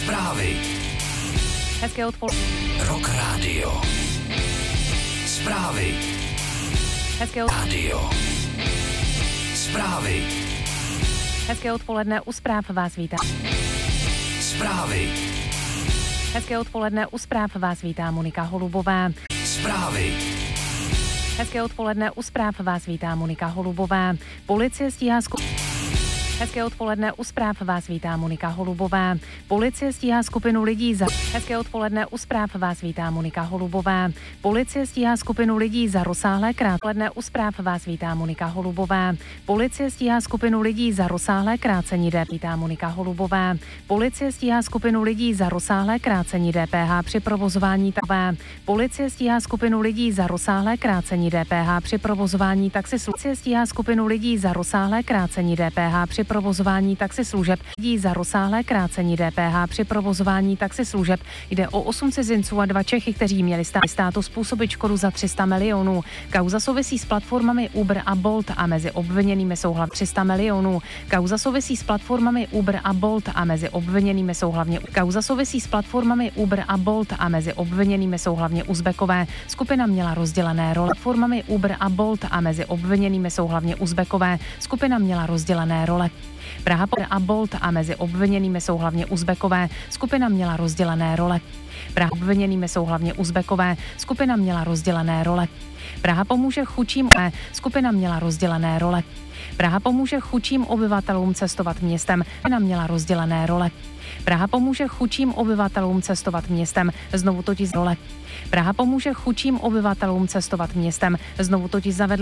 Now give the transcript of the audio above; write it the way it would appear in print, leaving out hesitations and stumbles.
Zprávy. Hezké odpoledne. Rock Radio. Zprávy. Hezké Radio. Zprávy. Hezké odpoledne, u zpráv vás vítá. Zprávy. Hezké odpoledne, u zpráv vás vítá Monika Holubová. Zprávy. Hezké odpoledne, u zpráv vás vítá Monika Holubová. Policie stíhá Hezké odpoledne, u zpráv vás vítá Monika Holubová. Policie stíhá skupinu lidí za... Hezké odpoledne, u zpráv vás vítá Monika Holubová. Policie stíhá skupinu lidí za rozsáhlé odpoledne, u zpráv vás vítá Monika Holubová. Policie stíhá skupinu lidí za rozsáhlé krácení DPH. Vítá Monika Holubová. Policie stíhá skupinu lidí za rozsáhlé krácení DPH při provozování Policie stíhá skupinu lidí za rozsáhlé krácení DPH při provozování taxislužeb. Policie stíhá skupinu lidí za rozsáhlé krácení DPH při provozování taxislužeb. Lidí za rozsáhlé krácení DPH při provozování taxislužeb. Jde o 8 cizinců a 2 Čechy, kteří měli státu způsobit škodu za 300 milionů. Kauza souvisí s platformami Uber a Bolt a mezi obviněnými jsou hlavně 300 milionů. Kauza souvisí s platformami Uber a Bolt a mezi obviněnými jsou hlavně Uzbekové. Skupina měla rozdělené role. Platformami Uber a Bolt a mezi obviněnými jsou hlavně Uzbekové. Skupina měla rozdělené role. Praha a Bolt a mezi obviněnými jsou hlavně Uzbekové. Skupina měla rozdělené role. Praha obviněnými jsou hlavně Uzbekové. Skupina měla rozdělené role. Praha pomůže chudším. Skupina měla rozdělené role. Praha pomůže chudším obyvatelům cestovat městem. Skupina měla rozdělené role. Praha pomůže chudším obyvatelům cestovat městem. Znovu totiž zavedla